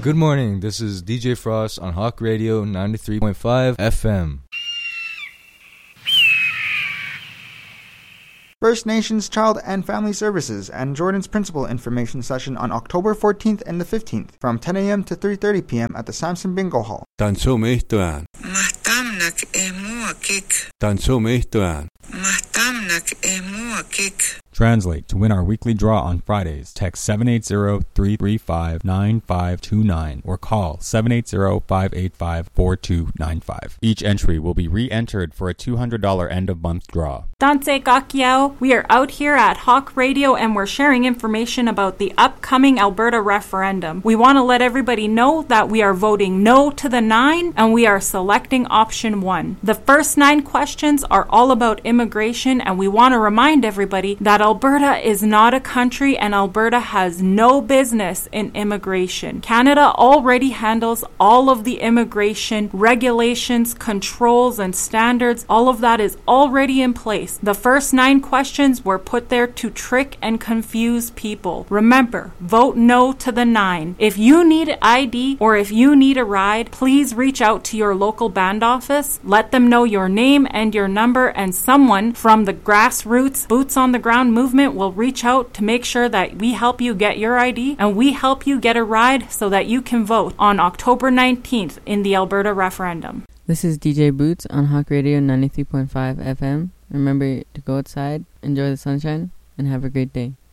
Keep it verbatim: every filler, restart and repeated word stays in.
Good morning, this is D J Frost on Hawk Radio ninety-three point five F M. First Nations Child and Family Services and Jordan's Principal Information Session on October fourteenth and the fifteenth from ten a.m. to three thirty p.m. at the Samson Bingo Hall. Tansomistoan. Mahtamnak emuakik. Tansomistoan. Mahtamnak emuakik. Translate. To win our weekly draw on Fridays, text seven eight zero, three three five, nine five two nine or call seven eight zero, five eight five, four two nine five. Each entry will be re-entered for a two hundred dollars end-of-month draw. Dante Gakiao, we are out here at Hawk Radio and we're sharing information about the upcoming Alberta referendum. We want to let everybody know that we are voting no to the nine and we are selecting option one. The first nine questions are all about immigration, and we want to remind everybody that Alberta is not a country and Alberta has no business in immigration. Canada already handles all of the immigration regulations, controls, and standards. All of that is already in place. The first nine questions were put there to trick and confuse people. Remember, vote no to the nine. If you need I D or if you need a ride, please reach out to your local band office. Let them know your name and your number, and someone from the grassroots, boots on the ground movement will reach out to make sure that we help you get your I D and we help you get a ride so that you can vote on October nineteenth in the Alberta referendum. This is D J Boots on Hawk Radio ninety-three point five F M. Remember to go outside, enjoy the sunshine, and have a great day.